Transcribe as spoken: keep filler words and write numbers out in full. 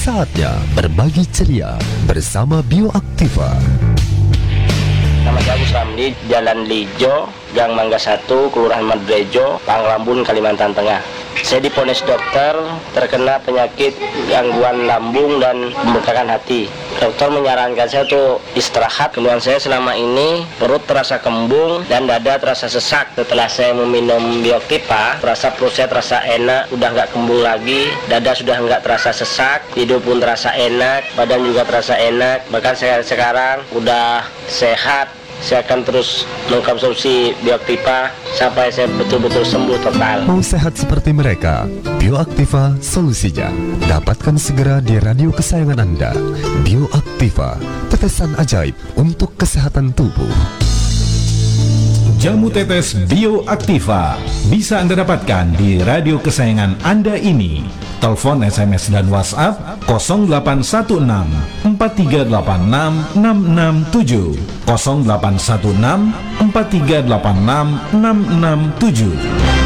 Saatnya berbagi ceria bersama Bioaktiva. Nama saya Agus Ramli, Jalan Lijo, Gang Mangga satu, Kelurahan Madrejo, Panglambun, Kalimantan Tengah. Saya diponis dokter terkena penyakit gangguan lambung dan pembengkakan hati. Dokter menyarankan saya untuk istirahat. Kemudian saya selama ini perut terasa kembung dan dada terasa sesak. Setelah saya meminum Bioaktiva, terasa perut saya terasa enak, udah nggak kembung lagi, dada sudah nggak terasa sesak, tidur pun terasa enak, badan juga terasa enak. Bahkan saya sekarang udah sehat. Saya akan terus mengkonsumsi Bioaktiva sampai saya betul-betul sembuh total. Mau sehat seperti mereka? Bioaktiva solusinya. Dapatkan segera di radio kesayangan Anda. Bioaktiva, tetesan ajaib untuk kesehatan tubuh. Jamu tetes Bioaktiva bisa Anda dapatkan di radio kesayangan Anda ini. Telepon, S M S dan WhatsApp nol delapan satu enam empat tiga delapan enam enam enam tujuh, nol delapan satu enam empat tiga delapan enam enam enam tujuh.